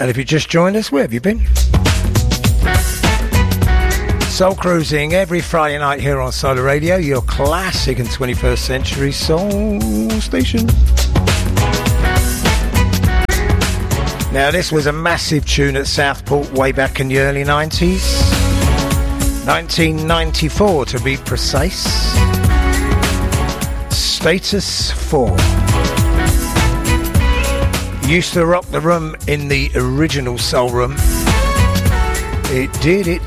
And if you just joined us, where have you been? Soul Cruising every Friday night here on Solar Radio, your classic and 21st century soul station. Now, this was a massive tune at Southport way back in the early 90s. 1994 to be precise. Status 4. Used to rock the room in the original Soul Room. It did.